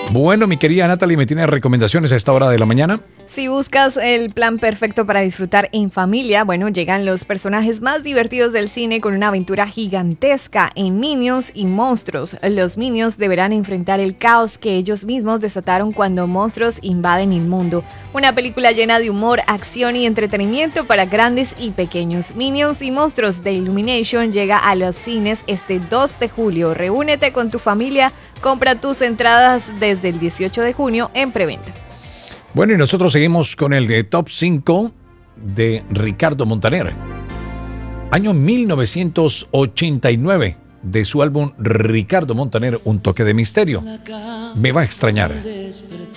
Bueno, mi querida Natalie, ¿me tiene recomendaciones a esta hora de la mañana? Si buscas el plan perfecto para disfrutar en familia, bueno, llegan los personajes más divertidos del cine con una aventura gigantesca en Minions y Monstruos. Los Minions deberán enfrentar el caos que ellos mismos desataron cuando monstruos invaden el mundo. Una película llena de humor, acción y entretenimiento para grandes y pequeños. Minions y Monstruos de Illumination llega a los cines este 2 de julio. Reúnete con tu familia, compra tus entradas desde el 18 de junio en preventa. Bueno, y nosotros seguimos con el de Top 5 de Ricardo Montaner. Año 1989, de su álbum Ricardo Montaner, Un toque de misterio. Me va a extrañar.